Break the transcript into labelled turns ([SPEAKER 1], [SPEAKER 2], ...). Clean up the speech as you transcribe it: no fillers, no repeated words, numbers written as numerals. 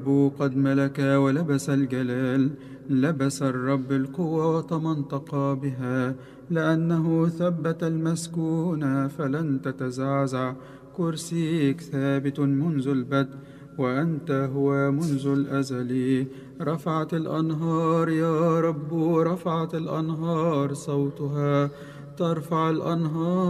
[SPEAKER 1] الرب قد ملك ولبس الجلال، لبس الرب القوة وتمنطق بها، لأنه ثبت المسكون فلن تتزعزع. كرسيك ثابت منذ البدء، وأنت هو منذ الأزل. رفعت الأنهار يا رب، رفعت الأنهار صوتها، ترفع الأنهار